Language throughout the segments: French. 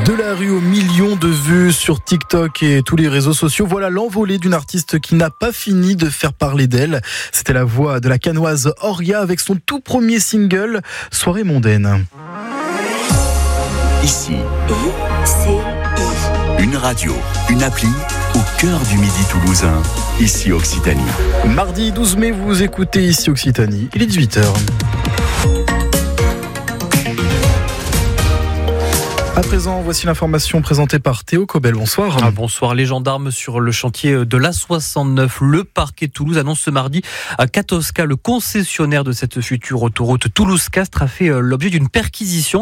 De la rue aux millions de vues sur TikTok et tous les réseaux sociaux. Voilà l'envolée d'une artiste qui n'a pas fini de faire parler d'elle. C'était la voix de la Canoise Oria avec son tout premier single, Soirée mondaine. Ici, une radio, une appli au cœur du Midi toulousain. Ici Occitanie. Mardi 12 mai, vous écoutez Ici Occitanie. Il est 18h. À présent, voici l'information présentée par Théo Cobel. Bonsoir. Bonsoir. Les gendarmes sur le chantier de l'A69. Le parquet de Toulouse annonce ce mardi qu'Atosca, le concessionnaire de cette future autoroute Toulouse-Castres, a fait l'objet d'une perquisition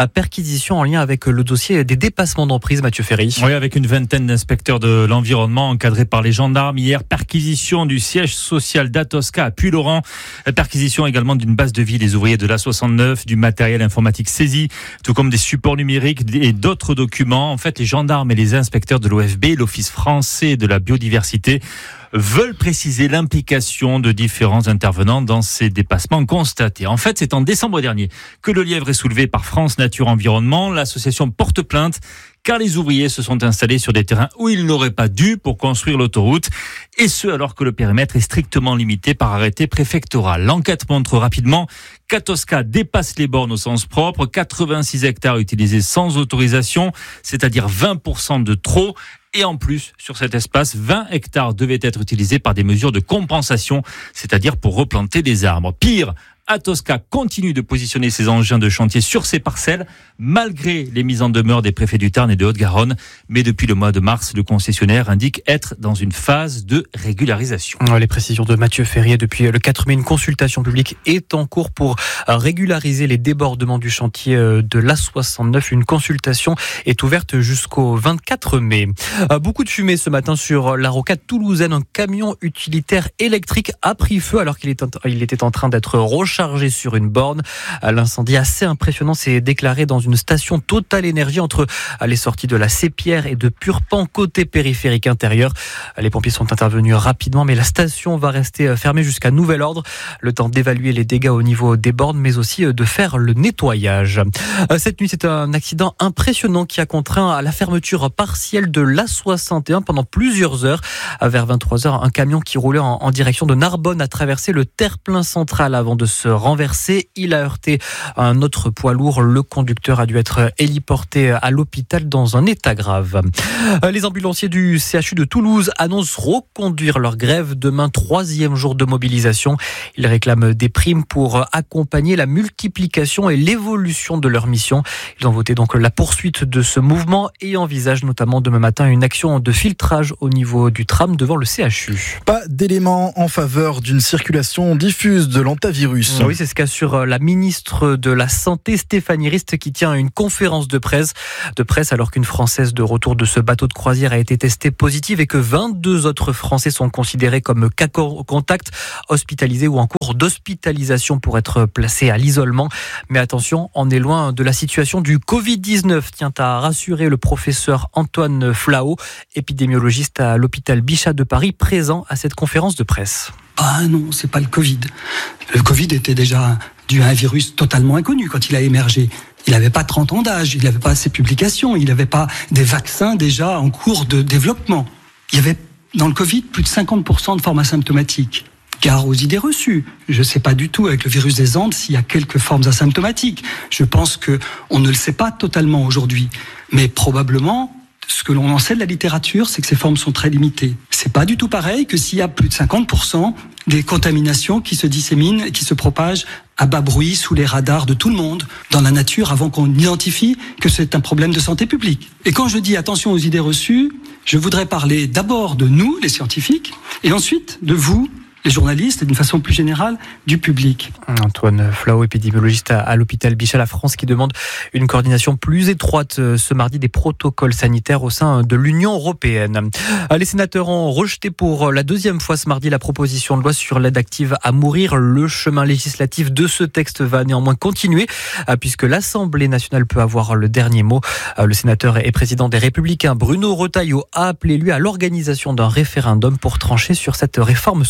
en lien avec le dossier des dépassements d'emprise. Mathieu Ferry. Oui, avec une vingtaine d'inspecteurs de l'environnement encadrés par les gendarmes. Hier, perquisition du siège social d'Atosca à Puylaurens. Perquisition également d'une base de vie des ouvriers de l'A69, du matériel informatique saisi, tout comme des supports numériques et d'autres documents. En fait, les gendarmes et les inspecteurs de l'OFB, l'Office français de la biodiversité, veulent préciser l'implication de différents intervenants dans ces dépassements constatés. En fait, c'est en décembre dernier que le lièvre est soulevé par France Nature Environnement. L'association porte plainte car les ouvriers se sont installés sur des terrains où ils n'auraient pas dû pour construire l'autoroute, et ce alors que le périmètre est strictement limité par arrêté préfectoral. L'enquête montre rapidement qu'Atosca dépasse les bornes au sens propre, 86 hectares utilisés sans autorisation, c'est-à-dire 20% de trop. Et en plus, sur cet espace, 20 hectares devaient être utilisés par des mesures de compensation, c'est-à-dire pour replanter des arbres. Pire, Atosca continue de positionner ses engins de chantier sur ces parcelles, malgré les mises en demeure des préfets du Tarn et de Haute-Garonne. Mais depuis le mois de mars, le concessionnaire indique être dans une phase de régularisation. Les précisions de Mathieu Ferrier. Depuis le 4 mai, une consultation publique est en cours pour régulariser les débordements du chantier de l'A69. Une consultation est ouverte jusqu'au 24 mai. Beaucoup de fumée ce matin sur la rocade toulousaine. Un camion utilitaire électrique a pris feu alors qu'il était en train d'être rechargé sur une borne. L'incendie assez impressionnant s'est déclaré dans une station Total Énergie entre les sorties de la Sépierre et de Purpan côté périphérique intérieur. Les pompiers sont intervenus rapidement, mais la station va rester fermée jusqu'à nouvel ordre. Le temps d'évaluer les dégâts au niveau des bornes, mais aussi de faire le nettoyage. Cette nuit, c'est un accident impressionnant qui a contraint à la fermeture partielle de l'A61 pendant plusieurs heures. Vers 23h, un camion qui roulait en direction de Narbonne a traversé le terre-plein central avant de se renverser. Il a heurté un autre poids lourd. Le conducteur a dû être héliporté à l'hôpital dans un état grave. Les ambulanciers du CHU de Toulouse annoncent reconduire leur grève demain, 3e jour de mobilisation. Ils réclament des primes pour accompagner la multiplication et l'évolution de leur mission. Ils ont voté donc la poursuite de ce mouvement et envisagent notamment demain matin une action de filtrage au niveau du tram devant le CHU. Pas d'éléments en faveur d'une circulation diffuse de l'hantavirus. Oui, c'est ce qu'assure la ministre de la Santé, Stéphanie Rist, qui tient une conférence de presse alors qu'une Française de retour de ce bateau de croisière a été testée positive et que 22 autres Français sont considérés comme cas contact, hospitalisés ou en cours d'hospitalisation pour être placés à l'isolement. Mais attention, on est loin de la situation du Covid-19, tient à rassurer le professeur Antoine Flao, épidémiologiste à l'hôpital Bichat de Paris, présent à cette conférence de presse. Ah non, c'est pas le Covid. Le Covid était déjà dû à un virus totalement inconnu quand il a émergé. Il n'avait pas 30 ans d'âge, il n'avait pas ses publications, il n'avait pas des vaccins déjà en cours de développement. Il y avait dans le Covid plus de 50% de formes asymptomatiques. Gare aux idées reçues. Je ne sais pas du tout avec le virus des Andes s'il y a quelques formes asymptomatiques. Je pense qu'on ne le sait pas totalement aujourd'hui. Mais probablement, ce que l'on en sait de la littérature, c'est que ces formes sont très limitées. C'est pas du tout pareil que s'il y a plus de 50% des contaminations qui se disséminent et qui se propagent à bas bruit sous les radars de tout le monde dans la nature avant qu'on identifie que c'est un problème de santé publique. Et quand je dis attention aux idées reçues, je voudrais parler d'abord de nous, les scientifiques, et ensuite de vous, les journalistes et d'une façon plus générale du public. Antoine Flao, épidémiologiste à l'hôpital Bichat, la France qui demande une coordination plus étroite ce mardi des protocoles sanitaires au sein de l'Union européenne. Les sénateurs ont rejeté pour la deuxième fois ce mardi la proposition de loi sur l'aide active à mourir. Le chemin législatif de ce texte va néanmoins continuer puisque l'Assemblée nationale peut avoir le dernier mot. Le sénateur et président des Républicains Bruno Retailleau a appelé lui à l'organisation d'un référendum pour trancher sur cette réforme sociétale.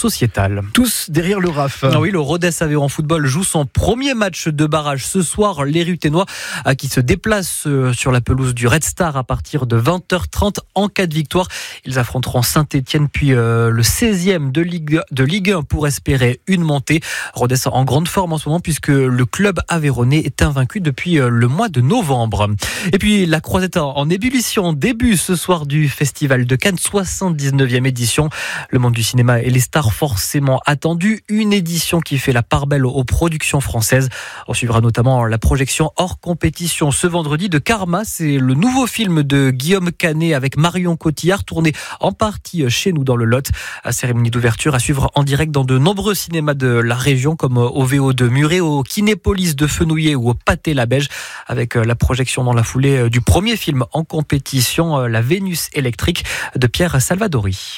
Cantal. Tous derrière le RAF. Ah oui, le Rodez Aveyron Football joue son premier match de barrage ce soir. Les Ruténois qui se déplacent sur la pelouse du Red Star à partir de 20h30 en cas de victoire. Ils affronteront Saint-Etienne puis le 16e de Ligue 1 pour espérer une montée. Rodez en grande forme en ce moment puisque le club aveyronnais est invaincu depuis le mois de novembre. Et puis la Croisette en ébullition, début ce soir du Festival de Cannes, 79e édition. Le monde du cinéma et les stars forcément attendus. Une édition qui fait la part belle aux productions françaises. On suivra notamment la projection hors compétition ce vendredi de Karma. C'est le nouveau film de Guillaume Canet avec Marion Cotillard, tourné en partie chez nous dans le Lot. Cérémonie d'ouverture à suivre en direct dans de nombreux cinémas de la région comme au VO de Muret, au Kinépolis de Fenouillet ou au Pâté la Beige, avec la projection dans la foulée du premier film en compétition, La Vénus électrique de Pierre Salvadori.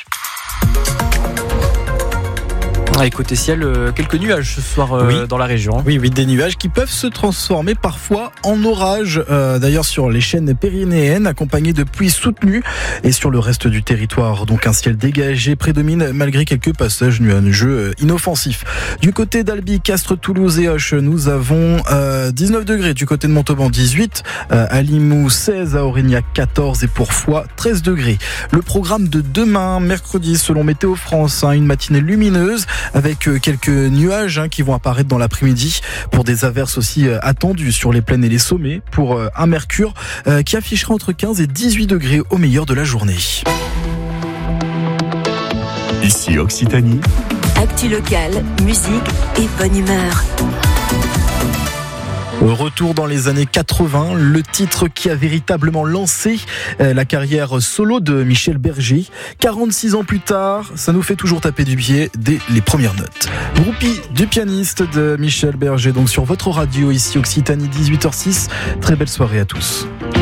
Et côté ciel, quelques nuages ce soir dans la région. Oui, des nuages qui peuvent se transformer parfois en orage. D'ailleurs sur les chaînes pyrénéennes, accompagnés de pluies soutenues. Et sur le reste du territoire, donc un ciel dégagé prédomine malgré quelques passages nuageux inoffensifs. Du côté d'Albi, Castres, Toulouse et Auch, nous avons 19 degrés. Du côté de Montauban, 18. À Limoux, 16. À Aurignac, 14. Et pour Foix, 13 degrés. Le programme de demain, mercredi, selon Météo France, une matinée lumineuse, avec quelques nuages qui vont apparaître dans l'après-midi pour des averses aussi attendues sur les plaines et les sommets pour un mercure qui affichera entre 15 et 18 degrés au meilleur de la journée. Ici Occitanie. Actu locale, musique et bonne humeur. Retour dans les années 80, le titre qui a véritablement lancé la carrière solo de Michel Berger. 46 ans plus tard, ça nous fait toujours taper du pied dès les premières notes. Groupie du pianiste de Michel Berger, donc sur votre radio ici Occitanie 18h06. Très belle soirée à tous.